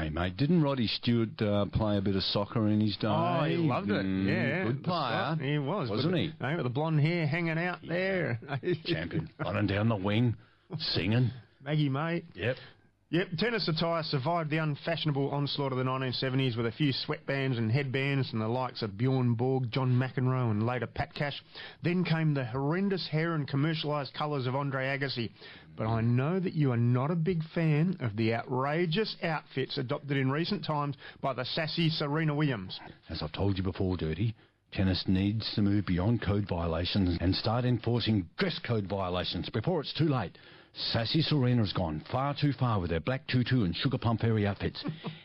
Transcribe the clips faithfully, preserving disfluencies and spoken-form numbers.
Hey, mate, didn't Roddy Stewart uh, play a bit of soccer in his day? Oh, he loved it, Mm, yeah. Good player. He was. Wasn't with he? The, with the blonde hair hanging out Yeah. there. Champion. Running down the wing, singing. Maggie, mate. Yep. Yep, tennis attire survived the unfashionable onslaught of the nineteen seventies with a few sweatbands and headbands from the likes of Bjorn Borg, John McEnroe and later Pat Cash. Then came the horrendous hair and commercialised colours of Andre Agassi. But I know that you are not a big fan of the outrageous outfits adopted in recent times by the sassy Serena Williams. As I've told you before, Dirty, tennis needs to move beyond code violations and start enforcing dress code violations before it's too late. Sassy Serena's gone far too far with her black tutu and sugar plum fairy outfits.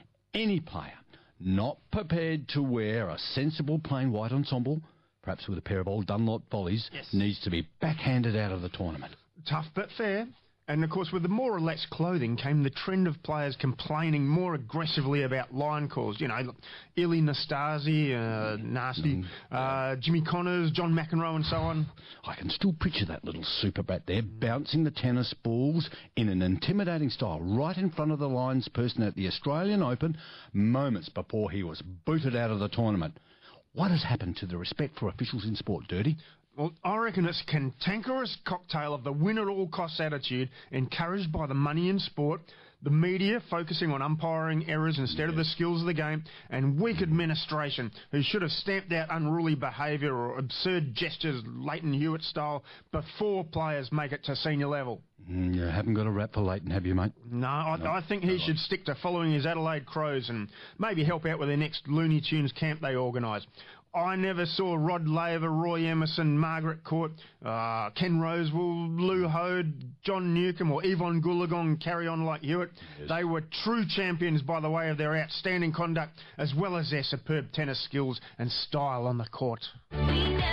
Any player not prepared to wear a sensible plain white ensemble, perhaps with a pair of old Dunlop volleys, Yes. needs to be backhanded out of the tournament. Tough but fair. And of course, with the more relaxed clothing came the trend of players complaining more aggressively about line calls. You know, Ili Nastasi, uh, nasty, Mm, uh, Jimmy Connors, John McEnroe and so on. I can still picture that little super brat there bouncing the tennis balls in an intimidating style right in front of the lines person at the Australian Open moments before he was booted out of the tournament. What has happened to the respect for officials in sport, Dirty? Well, I reckon it's a cantankerous cocktail of the win-at-all-costs attitude encouraged by the money in sport, the media focusing on umpiring errors instead of the skills of the game, and weak administration who should have stamped out unruly behaviour or absurd gestures Leighton Hewitt style before players make it to senior level. Mm, you haven't got a rap for Leighton, have you, mate? No, I, No, I think he no. should stick to following his Adelaide Crows and maybe help out with their next Looney Tunes camp they organise. I never saw Rod Laver, Roy Emerson, Margaret Court, uh, Ken Rosewell, Lou Hode, John Newcombe or Yvonne Goolagong carry on like Hewitt. Yes. They were true champions by the way of their outstanding conduct as well as their superb tennis skills and style on the court.